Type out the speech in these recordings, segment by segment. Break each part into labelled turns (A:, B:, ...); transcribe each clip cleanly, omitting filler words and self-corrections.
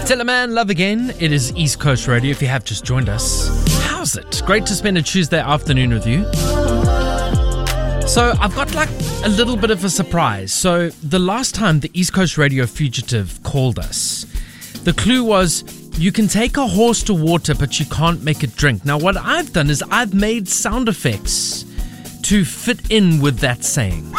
A: Teleman, love again. It is East Coast Radio. If you have just joined us, how's it? Great to spend a Tuesday afternoon with you. So I've got like a little bit of a surprise. So the last time the East Coast Radio fugitive called us, the clue was you can take a horse to water, but you can't make it drink. Now what I've done is I've made sound effects to fit in with that saying.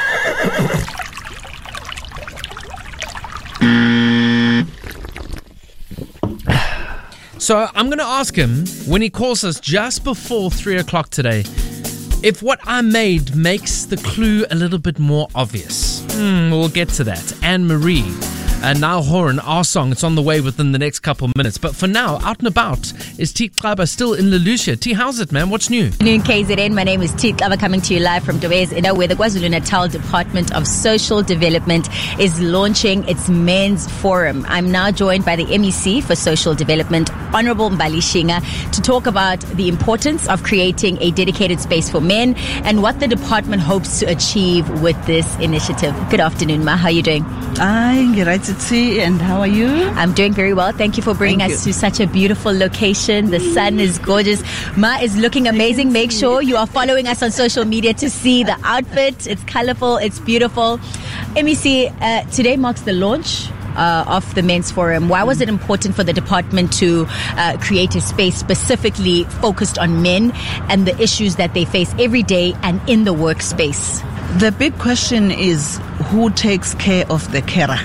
A: So I'm going to ask him when he calls us just before 3 o'clock today if what I made makes the clue a little bit more obvious. We'll get to that. Anne-Marie and Niall Horan, our song, it's on the way within the next couple of minutes. But for now, out and about is T. Klaba still in Lelucia. T, how's it, man? What's new?
B: New KZN, my name is T. Klaba, coming to you live from Dobes, where the KwaZulu-Natal Department of Social Development is launching its men's forum. I'm now joined by the MEC for Social Development, Honorable Mbali Shinga, to talk about the importance of creating a dedicated space for men and what the department hopes to achieve with this initiative. Good afternoon, Ma. How are you doing?
C: I'm right to see, and how are you?
B: I'm doing very well. Thank you for bringing us to such a beautiful location. The sun is gorgeous. Ma is looking amazing. Make sure you are following us on social media to see the outfit. It's colorful. It's beautiful. MEC, today marks the launch of the Men's Forum. Why was it important for the department to create a space specifically focused on men and the issues that they face every day and in the workspace?
C: The big question is who takes care of the carer?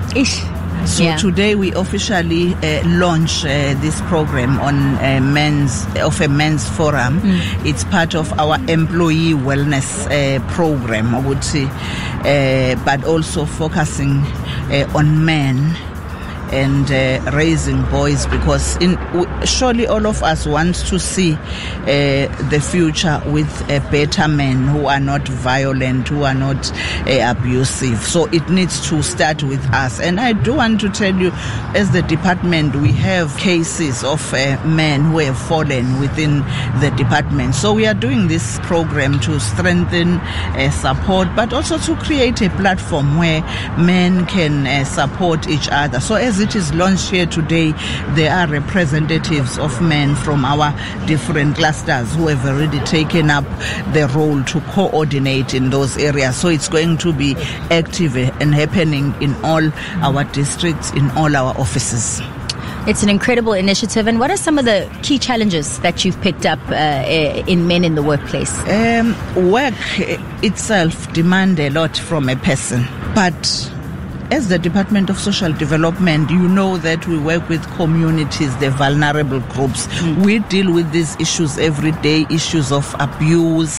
C: So today we officially launch this program on a men's forum. It's part of our employee wellness program, I would say, but also focusing on men and raising boys, because surely all of us want to see the future with better men who are not violent, who are not abusive. So it needs to start with us. And I do want to tell you, as the department, we have cases of men who have fallen within the department. So we are doing this program to strengthen support, but also to create a platform where men can support each other. So as it is launched here today, there are representatives of men from our different clusters who have already taken up the role to coordinate in those areas. So it's going to be active and happening in all our districts, in all our offices.
B: It's an incredible initiative. And what are some of the key challenges that you've picked up in men in the workplace?
C: Work itself demands a lot from a person, but as the Department of Social Development, you know that we work with communities, the vulnerable groups. We deal with these issues every day, issues of abuse,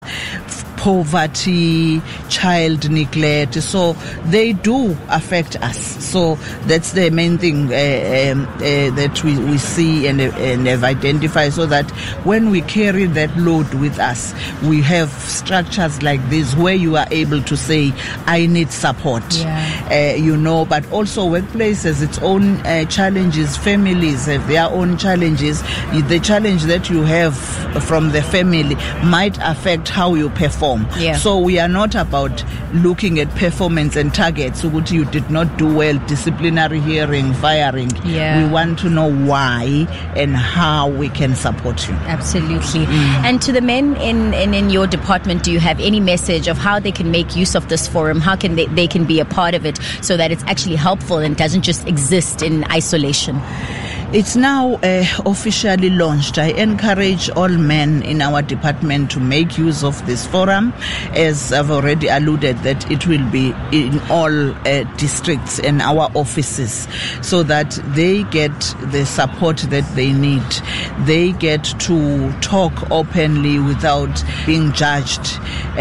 C: poverty, child neglect. So they do affect us. So that's the main thing that we see and have identified, so that when we carry that load with us, we have structures like this where you are able to say, I need support. But also workplace has its own challenges. Families have their own challenges. The challenge that you have from the family might affect how you perform. So we are not about looking at performance and targets. So what you did not do well, disciplinary hearing, firing. We want to know why and how we can support you.
B: Absolutely. And to the men in your department, do you have any message of how they can make use of this forum? How can they can be a part of it so that it's actually helpful and doesn't just exist in isolation?
C: It's now officially launched. I encourage all men in our department to make use of this forum. As I've already alluded, that it will be in all districts and our offices, so that they get the support that they need. They get to talk openly without being judged.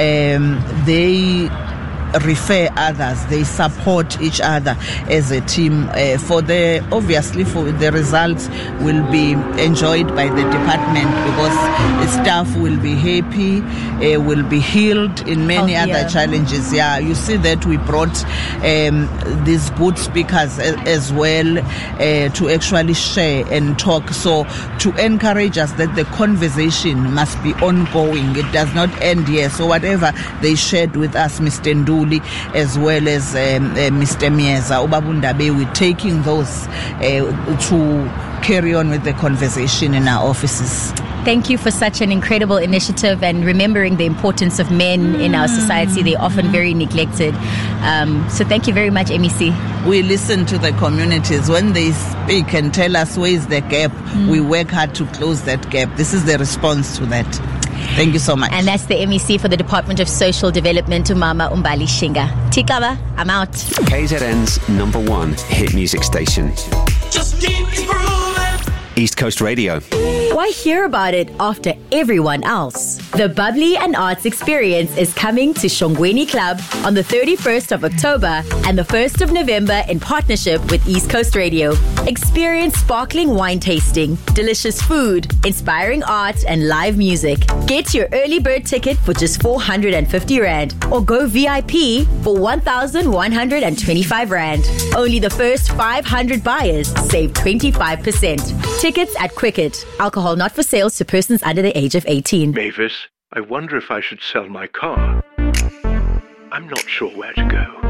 C: They refer others, they support each other as a team. For the results will be enjoyed by the department, because the staff will be happy, will be healed in many other challenges. You see that we brought these good speakers as well to actually share and talk, so to encourage us that the conversation must be ongoing. It does not end here. So whatever they shared with us, Mr. Ndu, Ntuli, as well as Mr. Mieza, Obabundabe, we're taking those to carry on with the conversation in our offices.
B: Thank you for such an incredible initiative and remembering the importance of men in our society. They're often very neglected. So thank you very much, MEC.
C: We listen to the communities. When they speak and tell us where is the gap, we work hard to close that gap. This is the response to that. Thank you so much.
B: And that's the MEC for the Department of Social Development, Umama Umbali Shinga. Tikaba, I'm out.
D: KZN's #1 hit music station.
E: Just keep grooving.
D: East Coast Radio.
B: Why hear about it after everyone else? The Bubbly and Arts Experience is coming to Shongweni Club on the 31st of October and the 1st of November in partnership with East Coast Radio. Experience sparkling wine tasting, delicious food, inspiring art and live music. Get your early bird ticket for just 450 Rand or go VIP for 1,125 Rand. Only the first 500 buyers save 25%. Tickets at Quicket. Alcohol not for sale to persons under the age of 18.
F: Mavis, I wonder if I should sell my car. I'm not sure where to go.